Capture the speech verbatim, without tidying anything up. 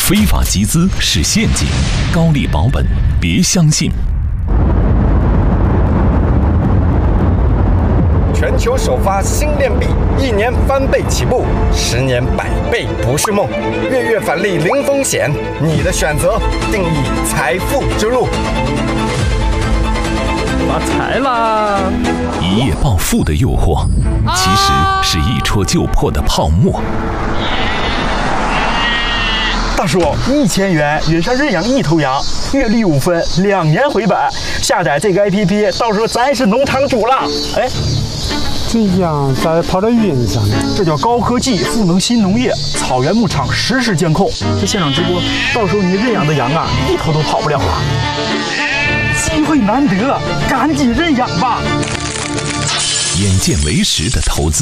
非法集资是陷阱，高利保本别相信。 全球首发新恋币，一年翻倍起步，十年百倍不是梦。月月返利零风险，你的选择定义财富之路。 发财啦！ 一夜暴富的诱惑，其实是一戳就破的泡沫。 大叔，一千元远山认养一头羊，月利五分，两年回本。下载这个 A P P， 到时候咱是农场主了。哎， 这羊咋跑到云上呢？ 这叫高科技赋能新农业，草原牧场实时监控。这现场直播，到时候你认养的羊啊，一头都跑不了啊！机会难得，赶紧认养吧！ 眼见为实的投资。